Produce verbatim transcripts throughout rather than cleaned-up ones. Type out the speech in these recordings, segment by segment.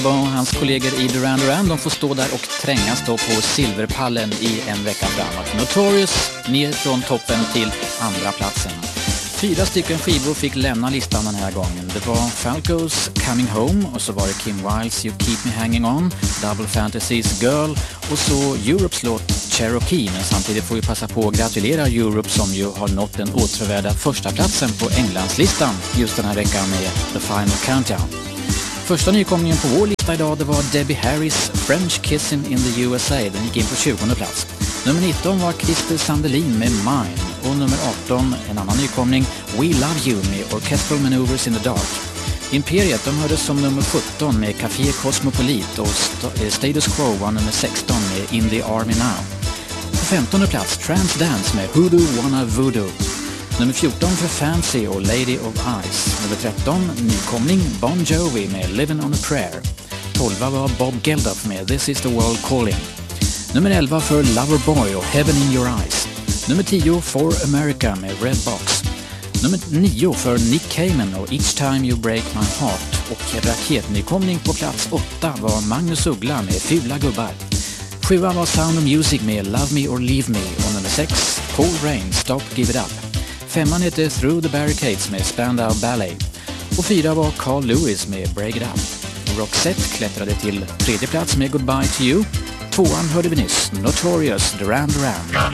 och hans kollegor i Duran Duran, de får stå där och trängas då på silverpallen i en vecka framåt. Notorious ner från toppen till andra platsen. Fyra stycken skivor fick lämna listan den här gången. Det var Falco's Coming Home och så var det Kim Wildes You Keep Me Hanging On, Double Fantasies Girl och så Europes låt Cherokee. Men samtidigt får vi passa på att gratulera Europe som ju har nått den återvärda första platsen på Englandslistan just den här veckan med The Final Countdown. Första nykomlingen på vår lista idag, det var Debbie Harrys French Kissing in the U S A. Den gick in på tjugonde plats. Nummer nitton var Christer Sandelin med Mine. Och nummer arton, en annan nykomling, We Love You med Orchestral Maneuvers in the Dark. Imperiet, de hördes som nummer sjutton med Café Cosmopolit och St- Status Quo var nummer sexton med In the Army Now. På femtonde plats, Trans Dance med Hoodoo Wanna Voodoo. Nummer fjorton för Fancy och Lady of Ice. Nummer tretton, nykomling Bon Jovi med Living on a Prayer. tolva var Bob Geldof med This is the World Calling. Nummer elva för Loverboy och Heaven in Your Eyes. Nummer tio For America med Red Box. Nummer nio för Nick Cayman och Each Time You Break My Heart. Och raketnykomling på plats åtta var Magnus Uggla med Fula Gubbar. sjua var Sound of Music med Love Me or Leave Me. Och nummer sex, Cold Rain, Stop Give It Up. Femman heter Through the Barricades med Spandau Ballet. Och fyra var Carl Lewis med Break It Up. Roxette klättrade till tredje plats med Goodbye to You. Tvåan hörde vi nyss, Notorious, Duran Duran.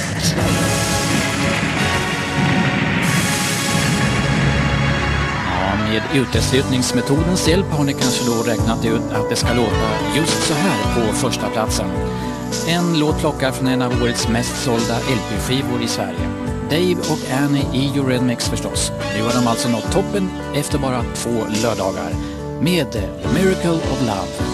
Ja, med uteslutningsmetodens hjälp har ni kanske då räknat ut att det ska låta just så här på första platsen. En låt plockar från en av årets mest sålda L P-skivor i Sverige. Dave och Annie i Eurythmics förstås. Nu har de alltså nått toppen efter bara två lördagar med Miracle of Love.